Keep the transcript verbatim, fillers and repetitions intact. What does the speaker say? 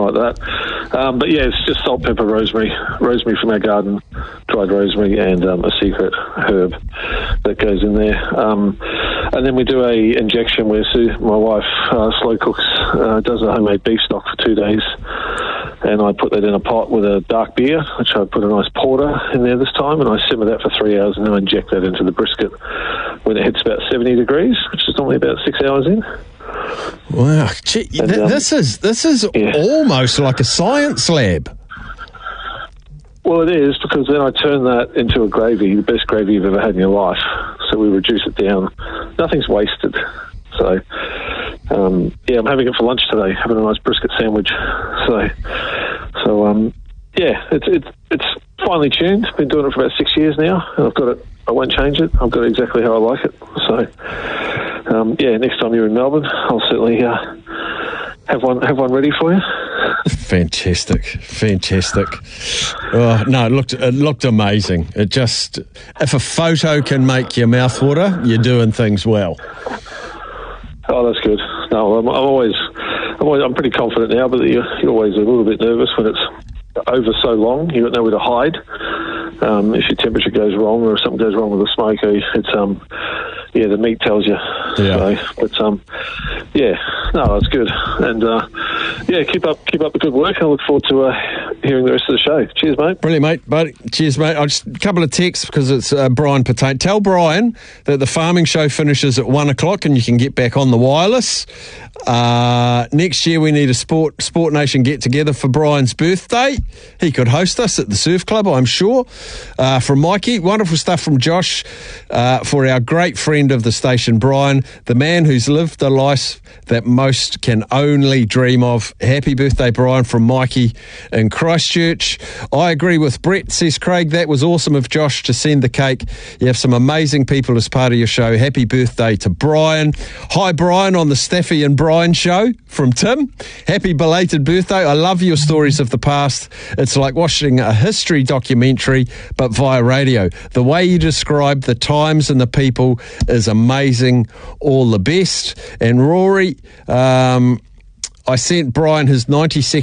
like that. Um, but yeah, it's just salt, pepper, rosemary, rosemary from our garden, dried rosemary, and um, a secret herb that goes in there. Um, and then we do a injection where Sue, my wife, uh, slow cooks, uh, does a homemade beef stock for two days. And I put that in a pot with a dark beer, which I put a nice porter in there this time, and I simmer that for three hours and then I inject that into the brisket when it hits about seventy degrees, which is normally about six hours in. Wow. Gee, And, th- um, this is this is yeah. almost like a science lab. Well, it is, because then I turn that into a gravy, the best gravy you've ever had in your life. So we reduce it down. Nothing's wasted. So, um, yeah, I'm having it for lunch today, having a nice brisket sandwich. So, so um, yeah, it's it's it's finely tuned. Been doing it for about six years now, and I've got it. I won't change it. I've got it exactly how I like it. So, um, yeah, next time you're in Melbourne, I'll certainly uh, have one have one ready for you. Fantastic, fantastic. Oh, no, it looked it looked amazing. It just, if a photo can make your mouth water, you're doing things well. Oh, that's good. No, I'm, I'm always, I'm always, I'm pretty confident now, but you're, you're always a little bit nervous when it's over so long. You've got nowhere to hide. Um, if your temperature goes wrong or if something goes wrong with the smoker, it's um, yeah, the meat tells you. Yeah. So, but um, yeah, no, it's good, and uh, yeah, keep up, keep up the good work. I look forward to uh, hearing the rest of the show. Cheers, mate. Brilliant, mate. Buddy. Cheers, mate. I'll just a couple of texts because it's uh, Brian Patane. Tell Brian that the farming show finishes at one o'clock and you can get back on the wireless. Uh, next year we need a Sport Sport Nation get together for Brian's birthday. He could host us at the Surf Club, I'm sure. Uh, from Mikey, wonderful stuff from Josh uh, for our great friend of the station, Brian, the man who's lived the life that most can only dream of. Happy birthday, Brian, from Mikey in Christchurch. I agree with Brett, says Craig. That was awesome of Josh to send the cake. You have some amazing people as part of your show. Happy birthday to Brian. Hi, Brian, on the Staffy and Brian show from Tim. Happy belated birthday. I love your stories of the past. It's like watching a history documentary, but via radio. The way you describe the times and the people is amazing. All the best. And Rory, um, I sent Brian his ninety-second